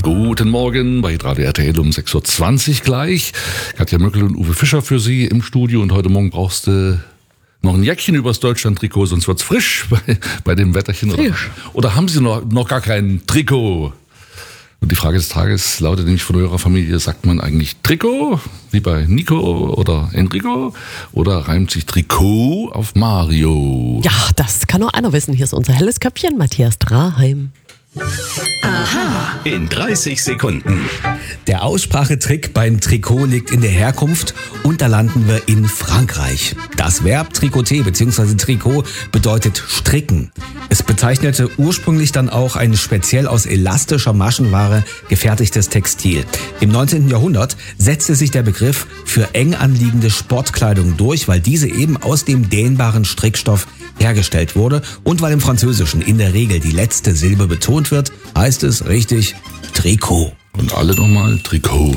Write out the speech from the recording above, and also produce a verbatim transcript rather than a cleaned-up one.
Guten Morgen bei Radio R T L um sechs Uhr zwanzig gleich. Katja Möckel und Uwe Fischer für Sie im Studio. Und heute Morgen brauchst du noch ein Jäckchen übers Deutschland-Trikot, sonst wird's frisch bei, bei dem Wetterchen. Frisch. Oder, oder haben Sie noch, noch gar kein Trikot? Und die Frage des Tages lautet nämlich von eurer Familie, sagt man eigentlich Trikot, wie bei Nico oder Enrico, oder reimt sich Trikot auf Mario? Ja, das kann nur einer wissen. Hier ist unser helles Köpfchen, Matthias Draheim. Aha, in dreißig Sekunden. Der Aussprachetrick beim Trikot liegt in der Herkunft und da landen wir in Frankreich. Das Verb tricoter bzw. Trikot bedeutet stricken. Es bezeichnete ursprünglich dann auch ein speziell aus elastischer Maschenware gefertigtes Textil. Im neunzehnten Jahrhundert setzte sich der Begriff für eng anliegende Sportkleidung durch, weil diese eben aus dem dehnbaren Strickstoff hergestellt wurde und weil im Französischen in der Regel die letzte Silbe betont wird, heißt es richtig Trikot. Und alle nochmal Trikot.